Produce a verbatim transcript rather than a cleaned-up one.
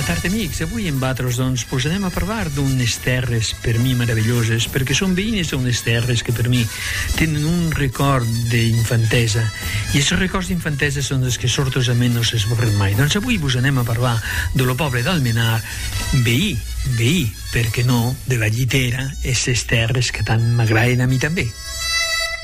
tarda, amics. Avui en Batros, doncs, posarem a parlar d'unes terres per mi meravelloses, perquè són veïnes d'unes terres que per mi tenen un record d'infantesa, i aquests records d'infantesa són els que sortosament no s'esborren mai. Doncs avui vos anem a parlar de lo poble d'Almenar, veí, veí, perquè no, de la Llitera, aquestes terres que tant m'agraden a mi també.